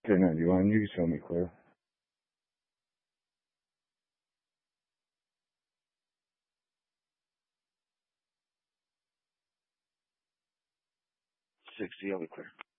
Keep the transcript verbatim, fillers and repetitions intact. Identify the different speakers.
Speaker 1: ten ninety-one, you can show me clear. sixty, I'll be clear.